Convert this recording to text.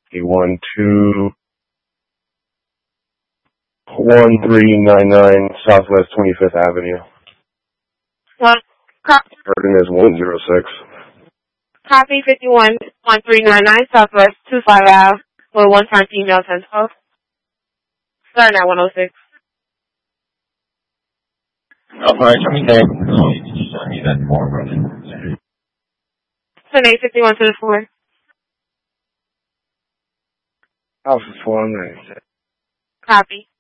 1399 Southwest 25th Avenue. Burden is 106. Copy 511399 Southwest 25 Ave. With 1 time email 1012. Starting at 106. Alright, let me know. Did you send me that more, brother? 10851 to the 4. House is 496. Copy.